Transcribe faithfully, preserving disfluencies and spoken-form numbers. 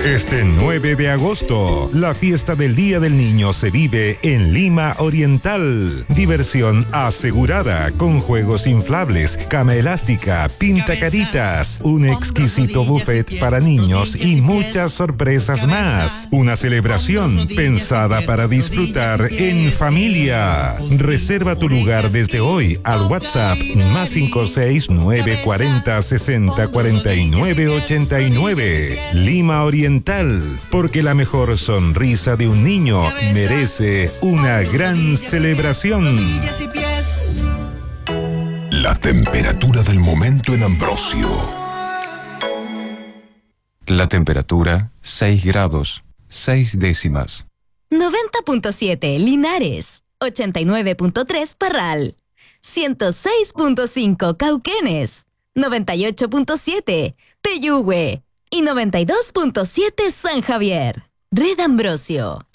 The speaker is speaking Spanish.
Este nueve de agosto, la fiesta del Día del Niño se vive en Lima Oriental. Diversión asegurada con juegos inflables, cama elástica, pintacaritas, un exquisito buffet para niños y muchas sorpresas más. Una celebración pensada para disfrutar en familia. Reserva tu lugar desde hoy al WhatsApp más cinco seis nueve cuatro cero sesenta cuarenta y nueve ochenta y nueve. Lima Oriental. Porque la mejor sonrisa de un niño merece una gran celebración. La temperatura del momento en Ambrosio. La temperatura, seis grados, seis décimas. noventa punto siete Linares, ochenta y nueve punto tres Parral, ciento seis punto cinco Cauquenes, noventa y ocho punto siete Peyúgue y noventa y dos punto siete San Javier. Red Ambrosio.